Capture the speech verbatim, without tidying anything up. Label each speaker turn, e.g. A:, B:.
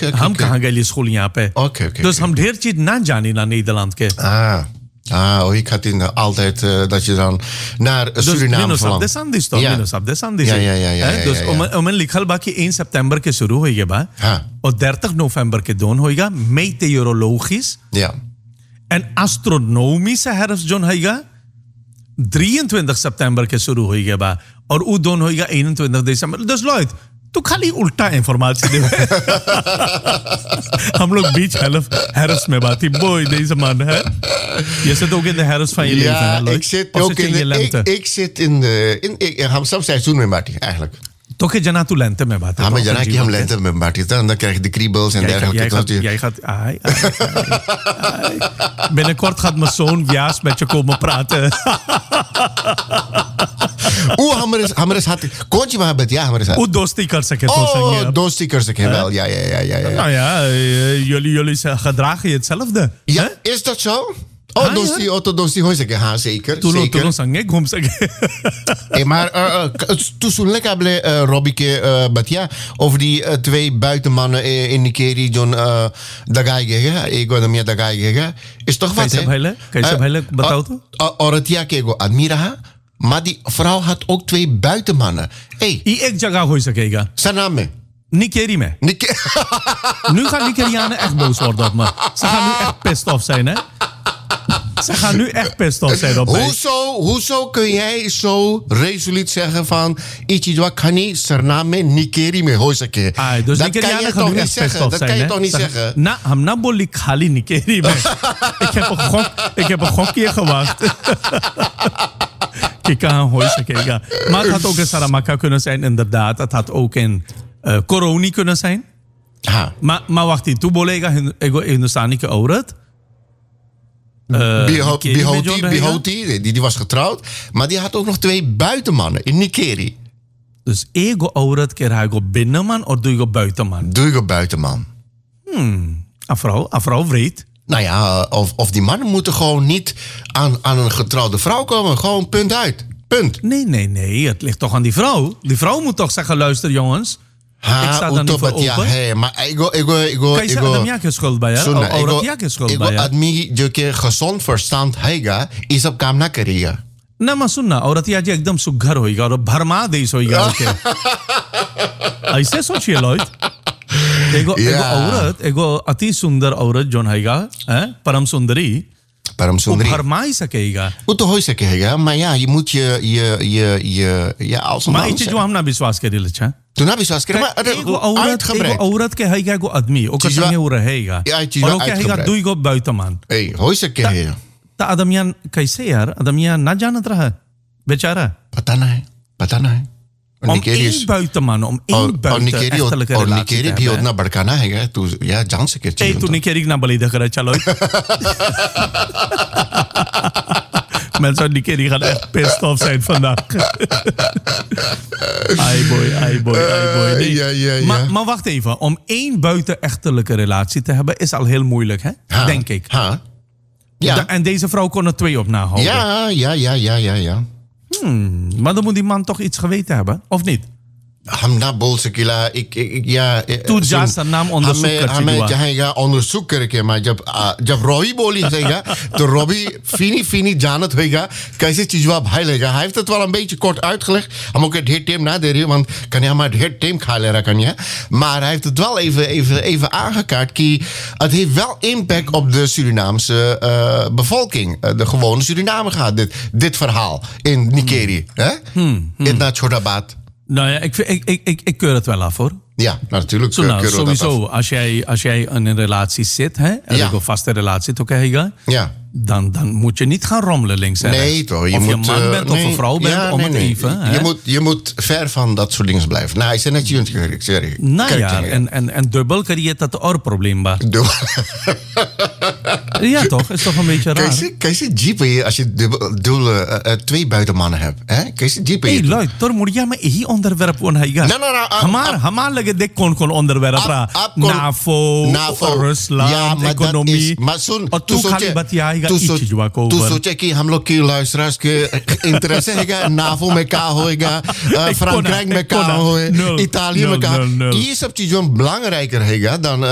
A: Okay okay
B: हम कहाँ गए स्कूल यहाँ पे
A: ओके ओके
B: dus हम ढेर चीज ना जानी ना Nederland के
A: ah ah oh ik had in altijd uh, dat je dan naar
B: dus
A: Suriname
B: सब
A: verlangt
B: देसान दिस तो
A: Ja.
B: मिनो सब देसान this
A: Ja, ja, ja, ja, ja,
B: dus
A: ja, ja.
B: om om लिखल बाकी één september के शुरू होएगा बा
A: हाँ.
B: और dertig november के दोन होएगा meteorologisch
A: ja
B: en astronomische herfst zone होएगा drieëntwintig september के शुरू होएगा बा और वो दोन होएगा eenentwintig december dus Lloyd तू खाली उल्टा इंफॉर्मेशन दे हम लोग बीच herfst में बात थी boy deze man hè je zit ook in de herfst van je leven
A: ja
B: hè, Lloyd?
A: ik zit
B: Of
A: ook
B: je
A: in de
B: lente
A: ik, ik zit in de in ik हम सब seizoen में बाटी eigenlijk
B: तो के जना तू लेंते में बात है
A: हाँ मैं जना कि हम lente में बाटी dan dan krijg je de kriebels en dergelijke
B: jij gaat,
A: dat je-
B: jij gaat ai, ai, ai, ai. Binnenkort gaat mijn zoon Wias met je komen praten.
A: ओह हमारे हमारे साथ कौन सी मोहब्बत या हमारे साथ
B: Hoe dosti कर सके तो संगे
A: oh
B: अब.
A: दोस्ती कर सके wel ja ja ja ja ja
B: Nou ja, eh, jullie, jullie ze- gedragen je hetzelfde.
A: ja
B: hè?
A: is dat zo oh
B: हाँ,
A: दोस्ती oh तो दोस्ती हो सके हाँ zeker
B: Toen we- toen
A: zeker
B: we संगे घूम सके.
A: Hey, maar uh, uh, toen zo lekker ble uh, Robbie uh, Batia over die uh, twee buitenmannen in, in Nikeri John uh, Dagai gega ego na mia Dagai gega is toch wat
B: कैसे
A: hè
B: पहले कैसे पहले बताओ तो.
A: Oratia kego admira maar die vrouw had ook twee buitenmannen hey
B: ये एक जगह हो सकेगा.
A: zijn naam mee
B: Nikeri में.
A: Nik
B: Nu gaan Nikerianen echt boos worden op me. Ze gaan nu echt pissed off zijn, hè? Ze gaan nu echt pissed off zijn op mij.
A: hoezo hoezo kun jij zo resoluut zeggen van Ichijwa kani sername Nikeri me hoisake
B: Ah, dus
A: dat kan
B: Nigerianen
A: je
B: gaan
A: toch
B: nu
A: niet
B: echt pissed
A: zeggen
B: off
A: dat
B: zijn,
A: kan je
B: hè?
A: toch niet
B: Ze-
A: zeggen
B: Na, hamna boli khali Nikeri में. ik heb een gok, ik heb een gokje gewacht. कि कहाँ हो सकेगा. Maar het had ook in Saramaka kunnen zijn, inderdaad. Het had ook in uh, Koroni kunnen zijn.
A: ha
B: Maar, maar wacht even, toen bolega ego Hindustani ke aurat. Uh,
A: Bihoti,
B: Nikeri में जो
A: Bihoti,
B: रहेगा.
A: Bihoti, die, die was getrouwd. Maar die had ook nog twee buitenmannen in Nikeri.
B: Dus ego aurat ke rago binnenman of doe je buitenman?
A: Duige buitenman.
B: Een vrouw, een vrouw vreed.
A: Nou ja, of, of die mannen moeten gewoon niet aan, aan een getrouwde vrouw komen. Gewoon punt uit. Punt.
B: Nee, nee, nee. Het ligt toch aan die vrouw. Die vrouw moet toch zeggen, luister jongens.
A: Ha,
B: Ik sta daar niet voor
A: utopat, ja,
B: open.
A: hey, maar ego, ego, ego,
B: Kan je zeggen, Adam Jaak is schuld bij haar?
A: Sunna,
B: Aurat Jaak is schuld
A: ego
B: bij haar.
A: admi जो कि gezond verstand हैगा ये सब काम ना करेगा
B: ना मैं सुनना औरत या जी एकदम सुघर होएगा और भरमा देश होएगा ओके ऐसे सोचिए लॉयड एगो एगो
A: Yeah.
B: औरत एगो अति सुंदर औरत जोन हैगा हैं परम सुंदरी
A: परम
B: वो
A: सुंदरी
B: भरमा ही सकेगा
A: hoe te hooi zeggen हैगा maar ja je moet je je je je ja als een
B: maar
A: man
B: iets जो हम ना विश्वास करेले छा
A: toen heb je zoals keren maar
B: एगो औरत एगो
A: uitgebreid
B: औरत के हैगा एगो आदमी ओकर
A: चीज़वा-
B: संगे वो रहेगा
A: Ja, चीज़वा
B: और ओके हैगा
A: uitgebreid.
B: दुई गो बुइतमान
A: hey hooi zeggen है
B: ता आदमियान कैसे यार आदमियान ना जानत रहा बेचारा
A: pata na है pata na है और
B: om
A: Nikeri is
B: één buitenman om
A: और
B: één
A: और
B: buiten
A: Nikeri
B: echtelijke
A: और
B: relatie
A: Nikeri
B: te
A: भी
B: hebben,
A: उतना बड़काना हैगा तू या जान सके
B: hè? Hey, toen ik Erik naar beneden ga, चलो mensen uit Nikeri gaan echt pissed off zijn vandaag. Ai boy, ai boy, ai boy. Nee.
A: Ja, ja, ja.
B: Maar, maar wacht even, om één buitenechtelijke relatie te hebben is al heel moeilijk, hè?
A: ha,
B: Denk ik.
A: ha ja
B: Da- en deze vrouw kon er twee op nahouden.
A: ja ja ja ja ja ja
B: Maar dan moet die man toch iets geweten hebben, of niet?
A: हम ना बोल सकेला एक एक एक- या
B: तू जा सर नाम onderzoek
A: हमें
B: कर
A: हमें
B: चुका।
A: चाहेगा onderzoek करके मैं जब आ, जब रॉबी बोली zeggen तो रॉबी fini fini जानत होएगा कैसे चीजवा भाई लेगा hij heeft het wel een beetje kort uitgelegd हम ook het heet team nadenken want kan je maar het heet team gaan leren kan je maar hij heeft het wel even even even aangekaart ki het heeft wel impact op de Surinaamse uh, bevolking uh, de gewone Suriname gaat dit dit verhaal in Nikeri hè
B: Hmm,
A: in Nachorabad.
B: Nou ja, ik, vind- ik, ik, ik, ik keur het wel af hoor.
A: Ja, natuurlijk.
B: Zo,
A: uh,
B: nou,
A: keuren we dat
B: sowieso, als jij, als jij in een relatie zit, hè, en
A: Ja.
B: ook een vaste relatie toch krijgen,
A: af. Ja.
B: dan, dan moet je niet gaan rommelen links en
A: Nee,
B: rechts.
A: toch. Je
B: of
A: moet,
B: je man
A: uh,
B: bent of
A: nee,
B: een vrouw bent,
A: ja,
B: om
A: nee,
B: het
A: nee.
B: even.
A: Je,
B: Hè?
A: moet, je moet ver van dat soort dingen blijven. Nou, ik zei net, je ik zeg
B: Nou ja, en, en, en dubbel creëert dat een oorprobleem. Ba. Ja, toch? Is toch een beetje raar?
A: Kijk eens jeepen als je dubbel, dubbel, uh, uh, twee buitenmannen hebt. Kijk eens jeepen.
B: Hey, luid, toch moet je maar hier onderwerp gewoon hebben.
A: Nee, nee, nee.
B: Hamar, hamar lege dik kon kon onderwerp.
A: Ap- ap- kon-
B: NAVO,
A: NAVO,
B: Rusland,
A: ja, maar dat
B: economie.
A: is- maar zo'n-
B: और
A: तू
B: तू
A: सोचे-
B: खाली बतियाएगा
A: तू
B: इस
A: सोच-
B: चीज़ को
A: तू
B: ऊपर।
A: सोचे कि हम लोग की luisteraars के interesse हैगा नावो में क्या होएगा uh,
B: Ik kon
A: Frankrijk
B: het,
A: में
B: ik kon
A: क्या
B: het.
A: होए
B: Nul,
A: Italië
B: nul,
A: में क्या
B: nul, nul.
A: ये सब चीजों belangrijker हैगा dan